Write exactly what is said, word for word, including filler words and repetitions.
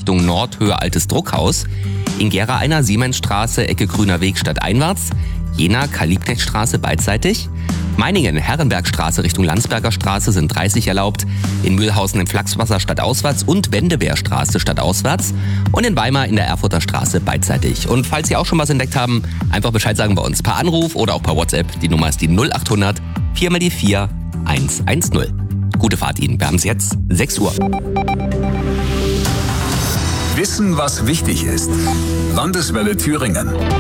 Richtung Nordhöhe Altes Druckhaus. In Gera einer Siemensstraße, Ecke Grüner Weg stadteinwärts. Jena Karl-Liebknecht-Straße beidseitig. Meiningen Herrenbergstraße Richtung Landsberger Straße sind dreißig erlaubt. In Mühlhausen im Flachswasser stadtauswärts und Wendewehrstraße stadtauswärts. Und in Weimar in der Erfurter Straße beidseitig. Und falls Sie auch schon was entdeckt haben, einfach Bescheid sagen bei uns. Per Anruf oder auch per WhatsApp. Die Nummer ist die null acht hundert vier mal die vier eins eins null. Gute Fahrt Ihnen. Wir haben es jetzt sechs Uhr. Wissen, was wichtig ist. Landeswelle Thüringen.